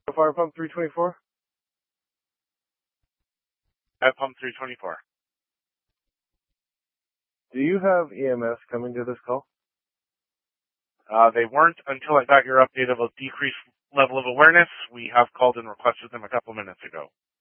Fire Pump 324? At Pump 324. Do you have EMS coming to this call? They weren't until I got your update of a decreased level of awareness. We have called and requested them a couple minutes ago.